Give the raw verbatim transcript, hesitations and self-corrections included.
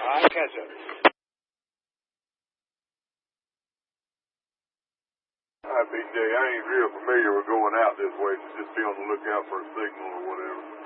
All right, catch up. Hi, B J. I ain't real familiar with going out this way, so just be on the lookout for a signal or whatever.